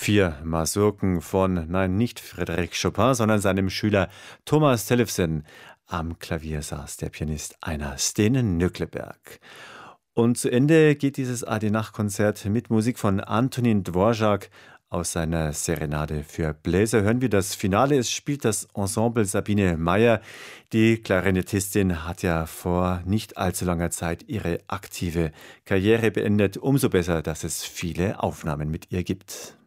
4 Masurken von, nein, nicht Frédéric Chopin, sondern seinem Schüler Thomas Tellefsen. Am Klavier saß der Pianist Einar Stene-Nöckleberg. Und zu Ende geht dieses Ade-Nacht-Konzert mit Musik von Antonín Dvořák. Aus seiner Serenade für Bläser hören wir das Finale. Es spielt das Ensemble Sabine Meyer. Die Klarinettistin hat ja vor nicht allzu langer Zeit ihre aktive Karriere beendet. Umso besser, dass es viele Aufnahmen mit ihr gibt.